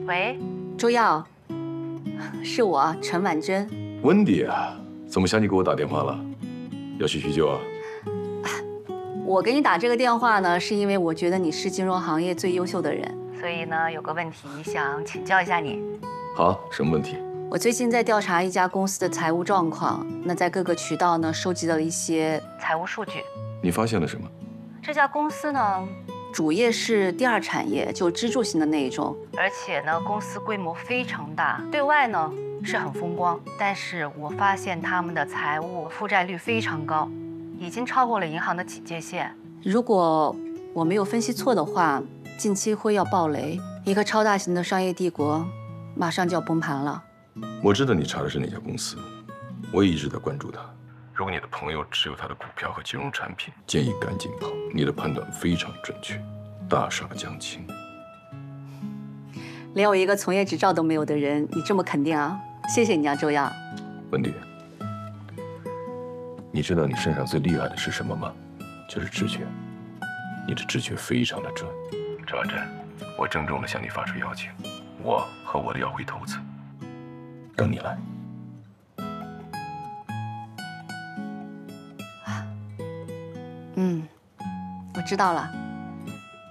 喂， 周耀，是我陈婉珍。 温迪啊，怎么想起给我打电话了？要去叙旧啊？ 我给你打这个电话呢，是因为我觉得你是金融行业最优秀的人，所以呢，有个问题想请教一下你。 好，什么问题？ 我最近在调查一家公司的财务状况，那在各个渠道呢收集了一些财务数据。 你发现了什么？ 这家公司呢，主业是第二产业，就支柱型的那一种，而且呢，公司规模非常大，对外呢是很风光，但是我发现他们的财务负债率非常高，已经超过了银行的警戒线。如果我没有分析错的话，近期会要爆雷，一个超大型的商业帝国马上就要崩盘了。 我知道你查的是哪家公司，我也一直在关注它。如果你的朋友持有他的股票和金融产品，建议赶紧跑。你的判断非常准确，大厦将倾。 连我一个从业执照都没有的人，你这么肯定啊？谢谢你啊，周耀。 温迪，你知道你身上最厉害的是什么吗？就是直觉。你的直觉非常的准。陈婉珍，我郑重地向你发出邀请，我和我的耀辉投资，跟你来。 我知道了。